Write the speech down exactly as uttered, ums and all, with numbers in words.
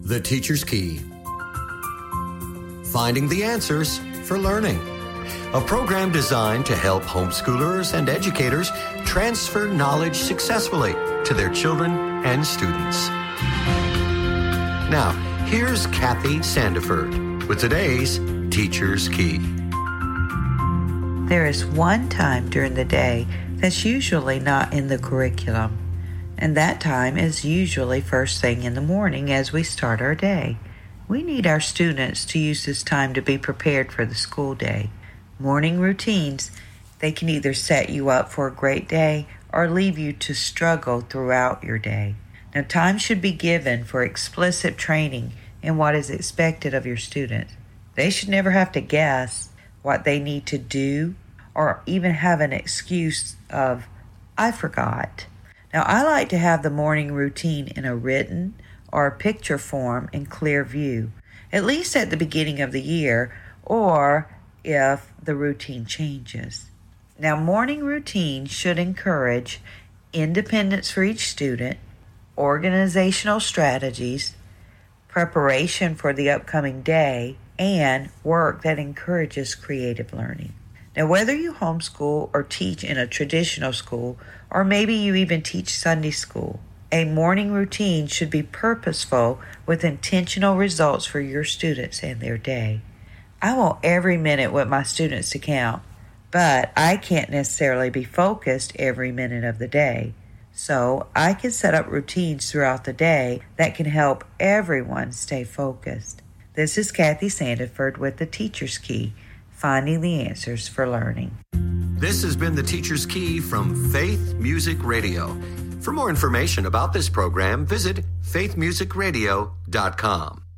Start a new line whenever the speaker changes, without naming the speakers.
The Teacher's Key. Finding the answers for learning. A program designed to help homeschoolers and educators transfer knowledge successfully to their children and students. Now, here's Kathy Sandiford with today's Teacher's Key.
There is one time during the day that's usually not in the curriculum, and that time is usually first thing in the morning as we start our day. We need our students to use this time to be prepared for the school day. Morning routines, they can either set you up for a great day or leave you to struggle throughout your day. Now, time should be given for explicit training in what is expected of your students. They should never have to guess what they need to do or even have an excuse of, I forgot. Now, I like to have the morning routine in a written or a picture form in clear view, at least at the beginning of the year, or if the routine changes. Now, morning routine should encourage independence for each student, organizational strategies, preparation for the upcoming day, and work that encourages creative learning. Now, whether you homeschool or teach in a traditional school, or maybe you even teach Sunday school, a morning routine should be purposeful with intentional results for your students and their day. I want every minute with my students to count, but I can't necessarily be focused every minute of the day. So I can set up routines throughout the day that can help everyone stay focused. This is Kathy Sandiford with The Teacher's Key, finding the answers for learning.
This has been The Teacher's Key from Faith Music Radio. For more information about this program, visit faith music radio dot com.